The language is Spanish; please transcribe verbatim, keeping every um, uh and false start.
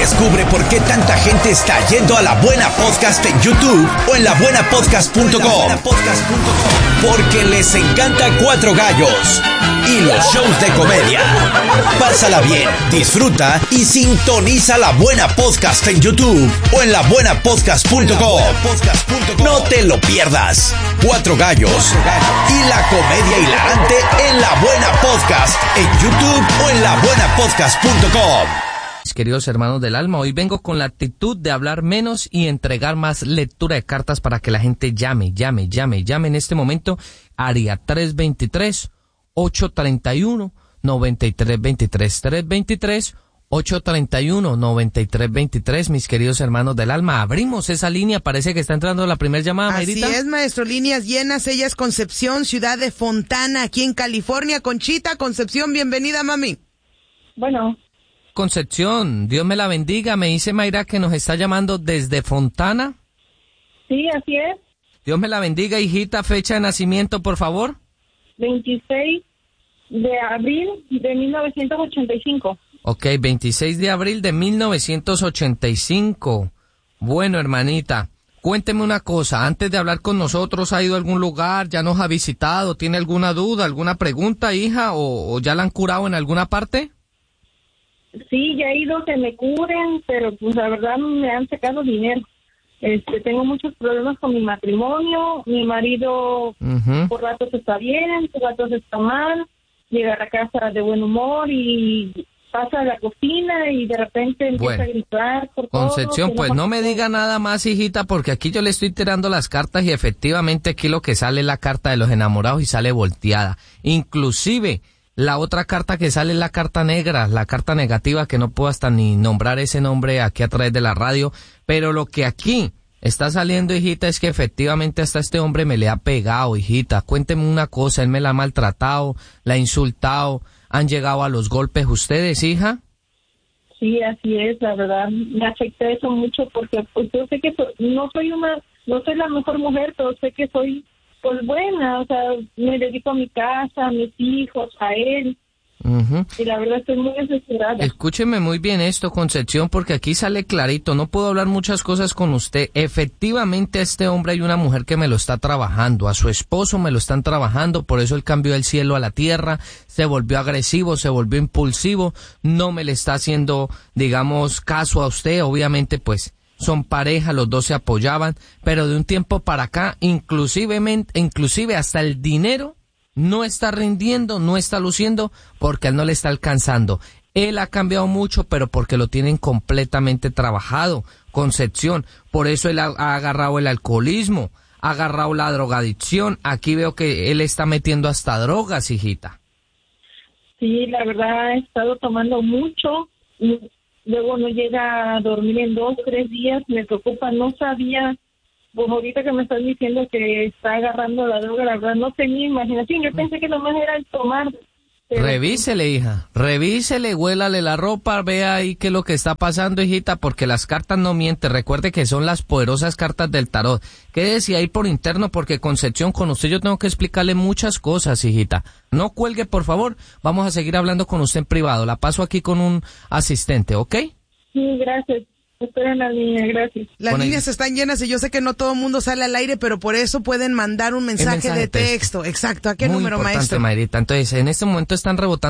Descubre por qué tanta gente está yendo a La Buena Podcast en YouTube o en la buena podcast punto com. Porque les encanta Cuatro Gallos y los shows de comedia. Pásala bien, disfruta y sintoniza La Buena Podcast en YouTube o en la buena podcast punto com. No te lo pierdas. Cuatro Gallos y la comedia hilarante en La Buena Podcast en YouTube o en la buena podcast punto com. Mis queridos hermanos del alma, hoy vengo con la actitud de hablar menos y entregar más lectura de cartas para que la gente llame, llame, llame, llame en este momento. Área tres dos tres, ocho tres uno, nueve tres dos tres, tres dos tres, ocho tres uno, nueve tres dos tres, mis queridos hermanos del alma. Abrimos esa línea, parece que está entrando la primera llamada, Mayrita. Así es, maestro, líneas llenas. Ella es Concepción, ciudad de Fontana, aquí en California. Conchita, Concepción, bienvenida, mami. Bueno. Concepción, Dios me la bendiga. Me dice Mayra que nos está llamando desde Fontana. Sí, así es. Dios me la bendiga, hijita. Fecha de nacimiento, por favor. veintiséis de abril de mil novecientos ochenta y cinco. Ok, veintiséis de abril de mil novecientos ochenta y cinco. Bueno, hermanita, cuénteme una cosa. Antes de hablar con nosotros, ¿ha ido a algún lugar? ¿Ya nos ha visitado? ¿Tiene alguna duda, alguna pregunta, hija? ¿O, o ya la han curado en alguna parte? Sí, ya he ido que me curen, pero pues la verdad me han sacado dinero. Este, tengo muchos problemas con mi matrimonio. Mi marido uh-huh. por ratos está bien, por ratos está mal. Llega a la casa de buen humor y pasa a la cocina y de repente empieza bueno, a gritar por Concepción, todo, pues no me diga nada más, hijita, porque aquí yo le estoy tirando las cartas y efectivamente aquí lo que sale es la carta de los enamorados y sale volteada. Inclusive la otra carta que sale es la carta negra, la carta negativa, que no puedo hasta ni nombrar ese nombre aquí a través de la radio, pero lo que aquí está saliendo, hijita, es que efectivamente hasta este hombre me le ha pegado, hijita. Cuénteme una cosa, él me la ha maltratado, la ha insultado, han llegado a los golpes ustedes, hija. Sí, así es, la verdad, me afecta eso mucho porque pues yo sé que so, no soy una, no soy la mejor mujer, pero sé que soy pues buena, o sea, me dedico a mi casa, a mis hijos, a él. Uh-huh. Y la verdad estoy muy desesperada. Escúcheme muy bien esto, Concepción, porque aquí sale clarito. No puedo hablar muchas cosas con usted. Efectivamente a este hombre hay una mujer que me lo está trabajando, a su esposo me lo están trabajando, por eso él cambió del cielo a la tierra, se volvió agresivo, se volvió impulsivo, no me le está haciendo, digamos, caso a usted. Obviamente pues son pareja, los dos se apoyaban, pero de un tiempo para acá, inclusive, inclusive hasta el dinero no está rindiendo, no está luciendo, porque a él no le está alcanzando. Él ha cambiado mucho, pero porque lo tienen completamente trabajado, Concepción. Por eso él ha, ha agarrado el alcoholismo, ha agarrado la drogadicción. Aquí veo que él está metiendo hasta drogas, hijita. Sí, la verdad he estado tomando mucho. Y luego no llega a dormir en dos, tres días. Me preocupa, no sabía. Pues ahorita que me estás diciendo que está agarrando la droga, la verdad no tenía imaginación. Yo pensé que lo más era el tomar. Pero... Revísele, hija, revísele, huélale la ropa, vea ahí qué es lo que está pasando, hijita, porque las cartas no mienten. Recuerde que son las poderosas cartas del tarot. Quédese ahí por interno, porque Concepción, con usted yo tengo que explicarle muchas cosas, hijita. No cuelgue, por favor. Vamos a seguir hablando con usted en privado. La paso aquí con un asistente, ¿ok? Sí, gracias. Esperen la línea, gracias. Las Con líneas el... están llenas y yo sé que no todo el mundo sale al aire, pero por eso pueden mandar un mensaje, mensaje de texto. texto. Exacto. ¿A qué Muy número, maestro? maestro? Mayrita. Entonces, en este momento están rebotando